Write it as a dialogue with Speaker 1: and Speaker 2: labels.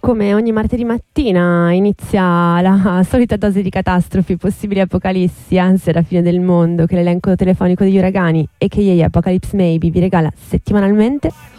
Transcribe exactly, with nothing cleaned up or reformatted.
Speaker 1: come ogni martedì mattina inizia la solita dose di catastrofi, possibili apocalissi, ansia alla fine del mondo che l'elenco telefonico degli uragani e che Apocalypse Maybe vi regala settimanalmente.